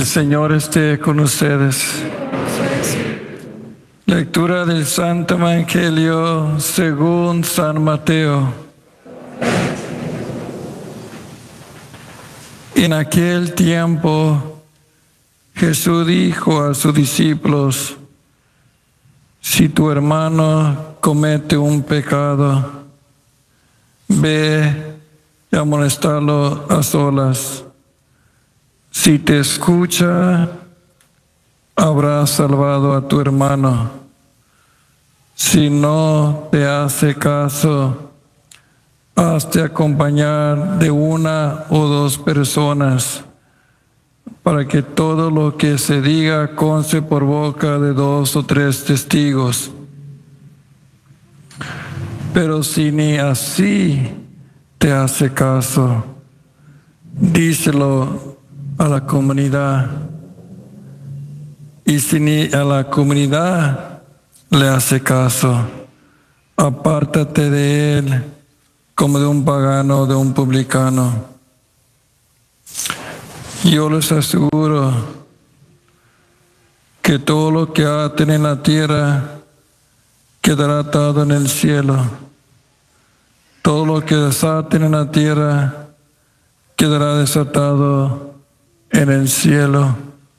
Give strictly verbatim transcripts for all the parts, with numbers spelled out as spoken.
El Señor esté con ustedes. Lectura del Santo Evangelio según San Mateo. En aquel tiempo, Jesús dijo a sus discípulos: si tu hermano comete un pecado, ve y amonestarlo a solas. Si te escucha, habrás salvado a tu hermano. Si no te hace caso, hazte acompañar de una o dos personas, para que todo lo que se diga conste por boca de dos o tres testigos. Pero si ni así te hace caso, díselo a la comunidad. Y si ni a la comunidad le hace caso, apártate de él como de un pagano o de un publicano. Yo les aseguro que todo lo que aten en la tierra quedará atado en el cielo. Todo lo que desaten en la tierra quedará desatado en el cielo.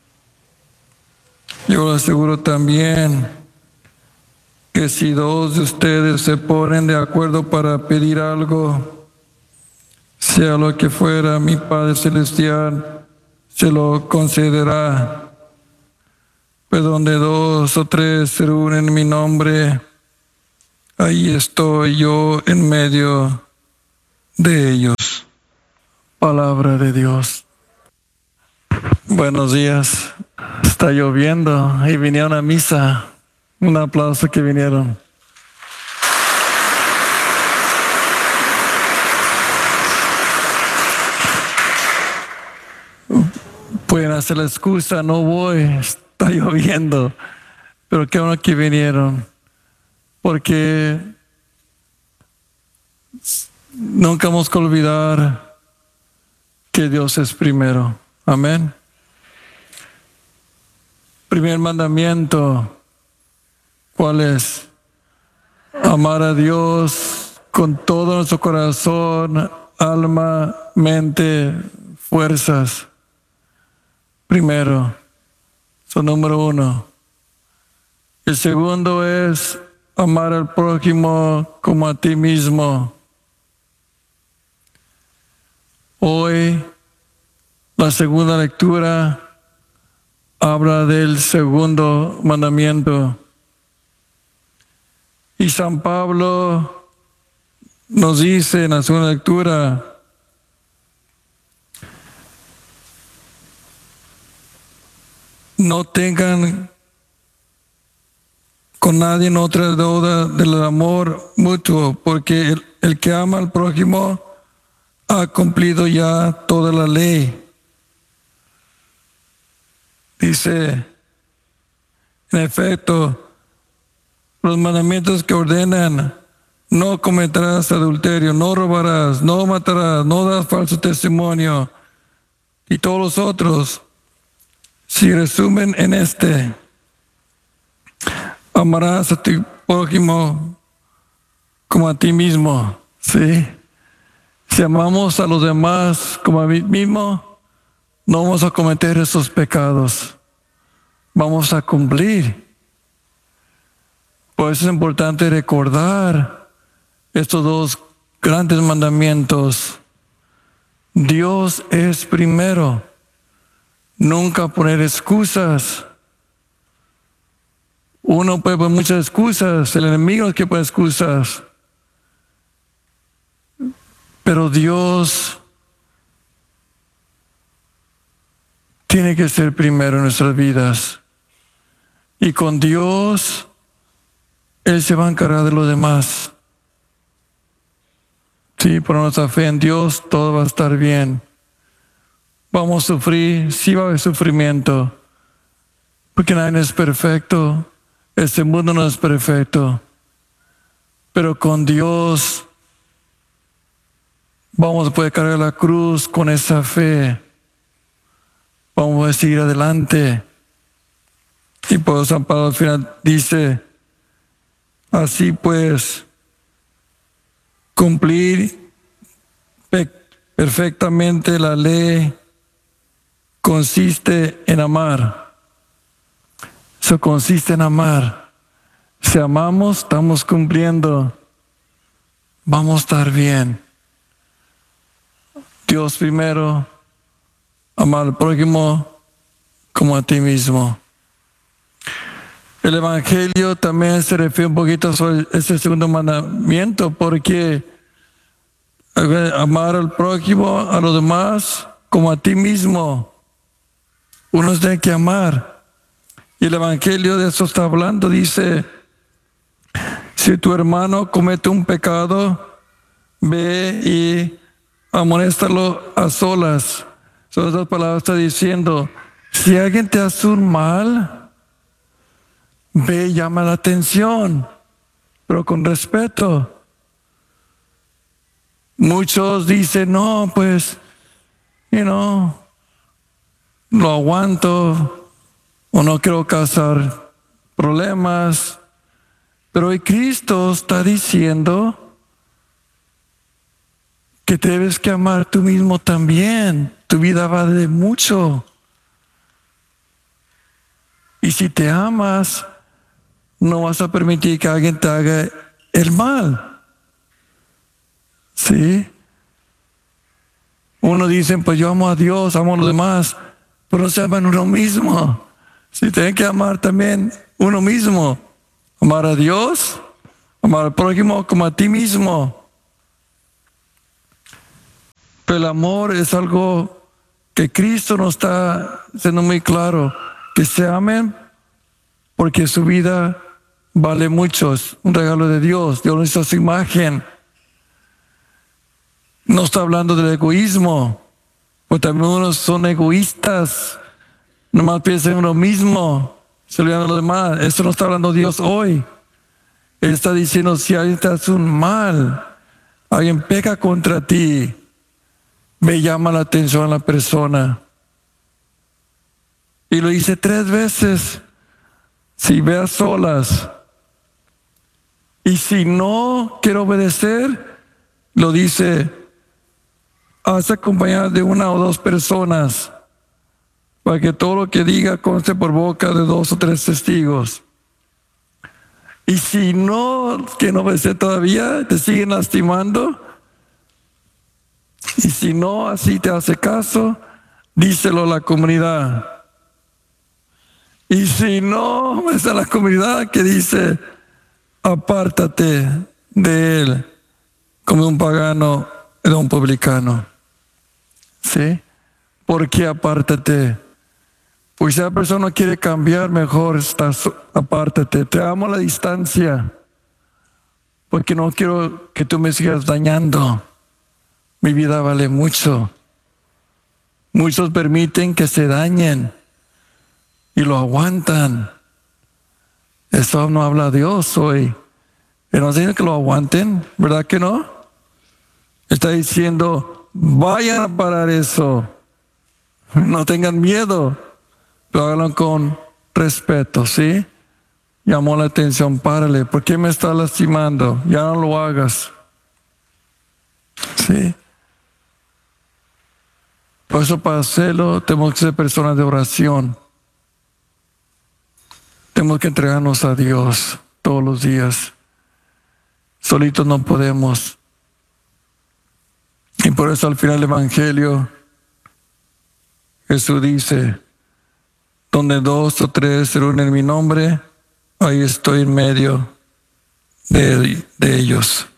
Yo les aseguro también que si dos de ustedes se ponen de acuerdo para pedir algo, sea lo que fuera, mi Padre Celestial se lo concederá. Pues donde dos o tres se reúnen en mi nombre, ahí estoy yo en medio de ellos. Palabra de Dios. Buenos días. Está lloviendo y vinieron a misa. Un aplauso que vinieron. Pueden hacer la excusa, no voy, está lloviendo. Pero qué bueno que vinieron. Porque nunca vamos a olvidar que Dios es primero. Amén. Primer mandamiento, ¿cuál es? Amar a Dios con todo nuestro corazón, alma, mente, fuerzas. Primero, eso número uno. El segundo es amar al prójimo como a ti mismo. Hoy, la segunda lectura habla del segundo mandamiento. Y San Pablo nos dice en la segunda lectura: no tengan con nadie otra deuda del amor mutuo, porque el, el que ama al prójimo ha cumplido ya toda la ley. Dice, en efecto, los mandamientos que ordenan: no cometerás adulterio, no robarás, no matarás, no das falso testimonio, y todos los otros, si resumen en este: amarás a tu prójimo como a ti mismo. ¿Sí? Si amamos a los demás como a mí mismo, no vamos a cometer esos pecados. Vamos a cumplir. Por eso es importante recordar estos dos grandes mandamientos. Dios es primero. Nunca poner excusas. Uno puede poner muchas excusas. El enemigo es que pone excusas. Pero Dios tiene que ser primero en nuestras vidas. Y con Dios, Él se va a encargar de lo demás. Sí, por nuestra fe en Dios, todo va a estar bien. Vamos a sufrir, sí va a haber sufrimiento, porque nadie es perfecto. Este mundo no es perfecto. Pero con Dios vamos a poder cargar la cruz con esa fe. vamos a seguir adelante. Y por San Pablo al final dice, así pues, cumplir pe- perfectamente la ley consiste en amar. Eso consiste en amar. Si amamos, estamos cumpliendo. Vamos a estar bien. Dios primero, amar al prójimo como a ti mismo. El Evangelio también se refiere un poquito sobre ese segundo mandamiento, porque amar al prójimo, a los demás, como a ti mismo. Uno tiene que amar. Y el Evangelio de eso está hablando. Dice, si tu hermano comete un pecado, ve y amonéstalo a solas. Son esas palabras está diciendo, si alguien te hace un mal, ve y llama la atención, pero con respeto. Muchos dicen, no, pues, you know, lo aguanto, o no quiero causar problemas. Pero hoy Cristo está diciendo que debes que amar tú mismo también. Tu vida vale mucho. Y si te amas, no vas a permitir que alguien te haga el mal. ¿Sí? Uno dice, pues yo amo a Dios, amo a los demás, pero no se aman uno mismo. Si tienen que amar también uno mismo. Amar a Dios, amar al prójimo como a ti mismo. Pero el amor es algo que Cristo nos está haciendo muy claro. Que se amen porque su vida vale mucho. Es un regalo de Dios. Dios nos hizo su imagen. No está hablando del egoísmo. Porque también unos son egoístas. Nomás piensan en uno mismo. Se olvidan de los demás. Eso no está hablando Dios hoy. Él está diciendo, si alguien te hace un mal, alguien peca contra ti, me llama la atención a la persona. Y lo hice tres veces. Si ve a solas. Y si no quiero obedecer, lo dice, haz acompañar de una o dos personas, para que todo lo que diga conste por boca de dos o tres testigos. Y si no, que no obedecer todavía, te siguen lastimando. Y si no, así te hace caso, díselo a la comunidad. Y si no, es a la comunidad que dice, apártate de él, como un pagano de un publicano. ¿Sí? ¿Por qué apártate? Pues si la persona quiere cambiar, mejor estás, apártate. Te amo a la distancia, porque no quiero que tú me sigas dañando. Mi vida vale mucho. Muchos permiten que se dañen y lo aguantan. Eso no habla Dios hoy. Él no dice que lo aguanten, ¿verdad que no? Está diciendo, vayan a parar eso. No tengan miedo, pero háganlo con respeto, ¿sí? Llamó la atención, párale. ¿Por qué me estás lastimando? Ya no lo hagas. ¿Sí? Por eso para hacerlo tenemos que ser personas de oración. Tenemos que entregarnos a Dios todos los días. Solitos no podemos. Y por eso al final del Evangelio Jesús dice, donde dos o tres se reúnen en mi nombre, ahí estoy en medio de, de ellos.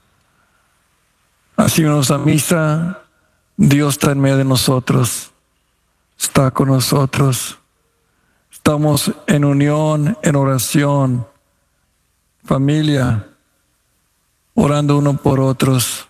Así vamos a misa, Dios está en medio de nosotros, está con nosotros. Estamos en unión, en oración, familia, orando uno por otros.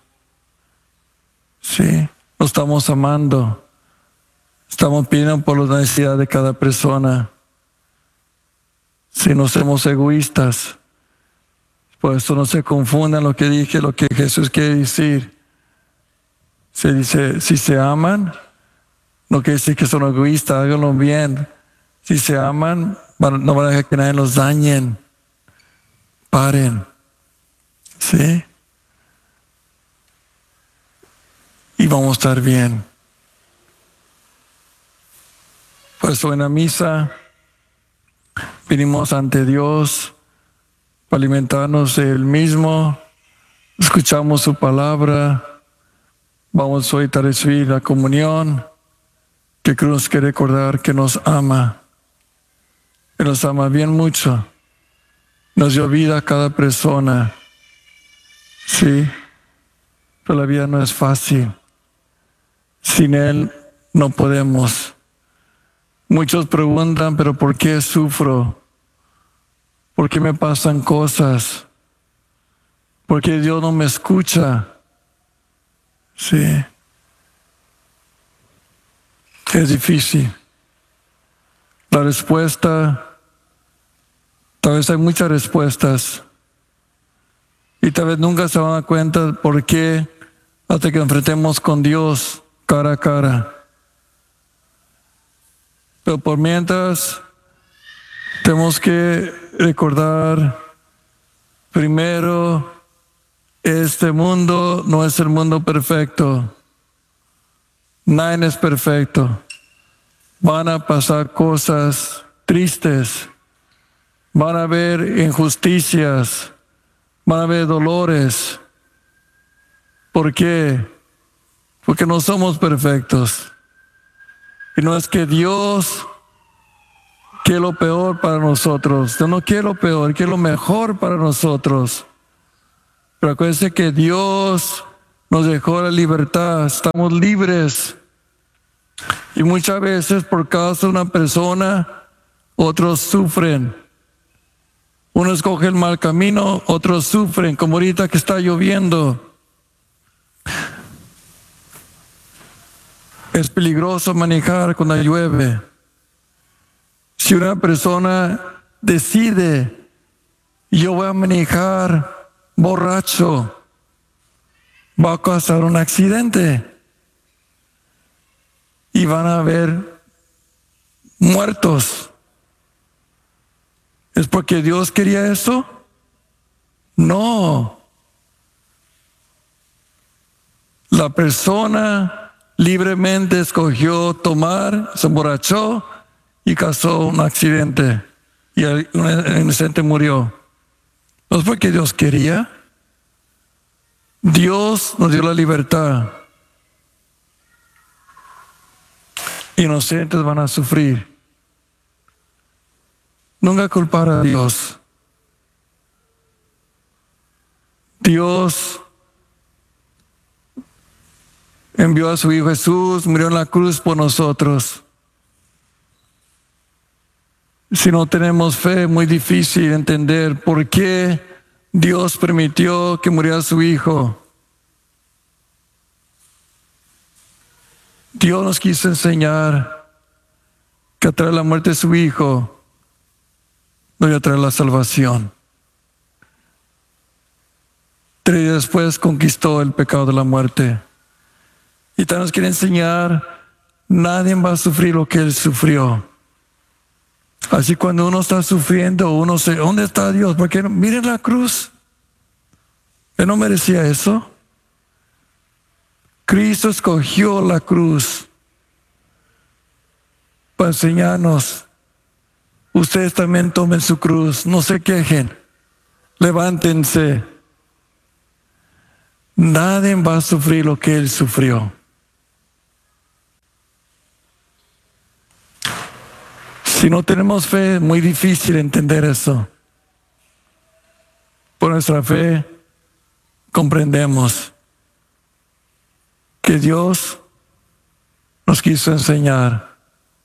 Sí, lo estamos amando. Estamos pidiendo por las necesidades de cada persona. Si no somos egoístas, por eso no se confundan lo que dije, lo que Jesús quiere decir. Se dice, si se aman, No quiere decir que son egoístas, háganlo bien. Si se aman, no van a dejar que nadie los dañen. Paren. ¿Sí? Y vamos a estar bien. Por eso en la misa vinimos ante Dios para alimentarnos de Él mismo. Escuchamos su palabra. Vamos hoy a recibir la comunión. Que Cruz quiere recordar que nos ama. Que nos ama bien mucho. Nos dio vida a cada persona. Sí. Pero la vida no es fácil. Sin Él no podemos. Muchos preguntan, pero ¿por qué sufro? ¿Por qué me pasan cosas? ¿Por qué Dios no me escucha? Sí. Es difícil. La respuesta, tal vez hay muchas respuestas. Y tal vez nunca se van a dar cuenta por qué hasta que enfrentemos con Dios cara a cara. Pero por mientras, tenemos que recordar primero, este mundo no es el mundo perfecto. Nadie es perfecto. Van a pasar cosas tristes. Van a haber injusticias. Van a haber dolores. ¿Por qué? Porque no somos perfectos. Y no es que Dios quiere lo peor para nosotros. Dios no quiere lo peor, quiere lo mejor para nosotros. Pero acuérdense que Dios nos dejó la libertad, estamos libres. Y muchas veces por causa de una persona, otros sufren. Uno escoge el mal camino, otros sufren, como ahorita que está lloviendo. Es peligroso manejar cuando llueve. Si una persona decide, yo voy a manejar borracho, va a causar un accidente y van a haber muertos. ¿Es porque Dios quería eso? No. La persona libremente escogió tomar, se emborrachó y causó un accidente y el inocente murió. ¿No es porque Dios quería? Dios nos dio la libertad. Inocentes van a sufrir. Nunca culpar a Dios. Dios envió a su Hijo Jesús, murió en la cruz por nosotros. Si no tenemos fe, es muy difícil entender por qué Dios permitió que muriera su Hijo. Dios nos quiso enseñar que a través de la muerte de su Hijo nos iba a traer la salvación. Tres días después conquistó el pecado de la muerte. Y también nos quiere enseñar, nadie va a sufrir lo que Él sufrió. Así cuando uno está sufriendo, uno se, ¿dónde está Dios? Porque miren la cruz. Él no merecía eso. Cristo escogió la cruz para enseñarnos. Ustedes también tomen su cruz, no se quejen, levántense. Nadie va a sufrir lo que Él sufrió. Si no tenemos fe, es muy difícil entender eso. Por nuestra fe, comprendemos que Dios nos quiso enseñar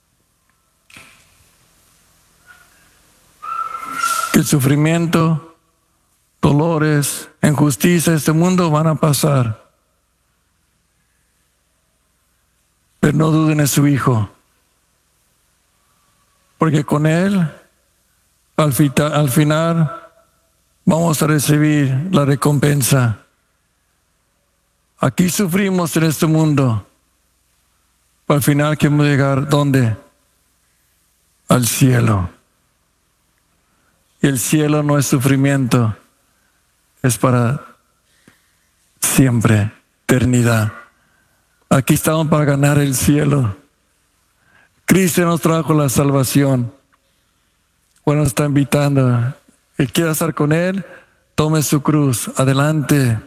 que el sufrimiento, dolores, injusticias de este mundo van a pasar. Pero no duden en su Hijo. Porque con Él, al, fita, al final, vamos a recibir la recompensa. Aquí sufrimos en este mundo, Al final queremos llegar, ¿dónde? Al cielo. Y el cielo no es sufrimiento, es para siempre, eternidad. Aquí estamos para ganar el cielo. Cristo nos trajo la salvación. Bueno, está invitando. El que quiera estar con Él, tome su cruz. Adelante.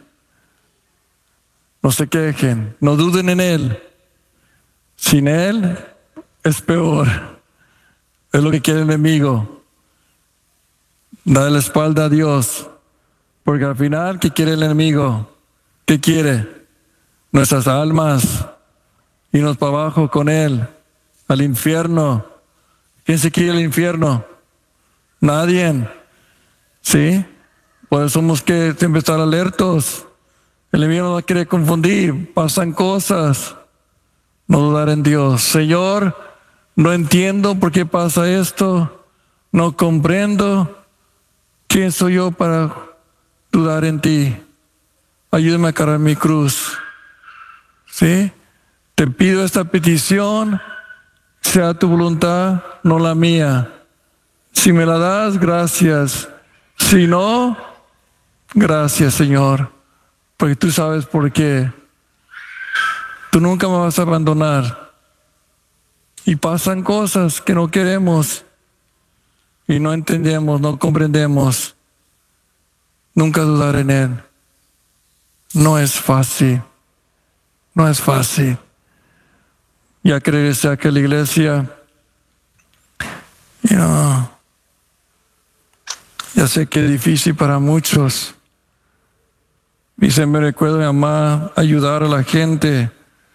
No se quejen, no duden en Él. Sin Él es peor. Es lo que quiere el enemigo. Dale la espalda a Dios. Porque al final, ¿qué quiere el enemigo? ¿Qué quiere? Nuestras almas. Irnos para abajo con Él. Al infierno. ¿Quién se quiere el infierno? Nadie. ¿Sí? Por eso somos que siempre estar alertos. El enemigo nos va a querer confundir. Pasan cosas. No dudar en Dios. Señor, no entiendo por qué pasa esto. No comprendo. ¿Quién soy yo para dudar en ti? Ayúdame a cargar mi cruz. ¿Sí? Te pido esta petición. Sea tu voluntad, no la mía. Si me la das, gracias. Si no, gracias, Señor. Porque tú sabes por qué. Tú nunca me vas a abandonar. Y pasan cosas que no queremos. Y no entendemos, no comprendemos. Nunca dudar en Él. No es fácil. No es fácil. Ya que regresé a que la iglesia, you know, ya sé que es difícil para muchos. Y se me recuerda a mi mamá ayudar a la gente